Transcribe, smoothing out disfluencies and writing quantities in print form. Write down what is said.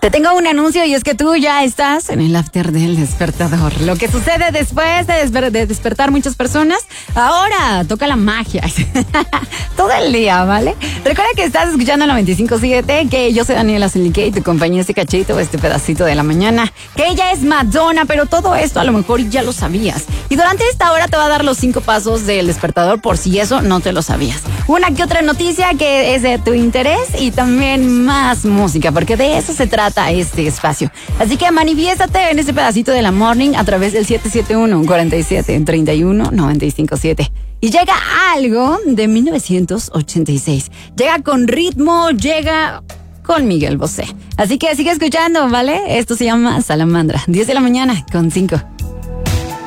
Te tengo un anuncio y es que tú ya estás en el after del despertador. Lo que sucede después de despertar muchas personas, ahora toca la magia. Todo el día, ¿vale? Recuerda que estás escuchando 95.7, que yo soy Daniela Zelique y te acompañé este cachito, este pedacito de la mañana, que ella es Madonna, pero todo esto a lo mejor ya lo sabías. Y durante esta hora te va a dar los 5 pasos del despertador por si eso no te lo sabías. Una que otra noticia que es de tu interés y también más música, porque de eso se trata este espacio. Así que manifiéstate en este pedacito de la morning a través del 771-47-31-957. Y llega algo de 1986. Llega con ritmo, llega con Miguel Bosé. Así que sigue escuchando, ¿vale? Esto se llama Salamandra. 10 de la mañana con 5.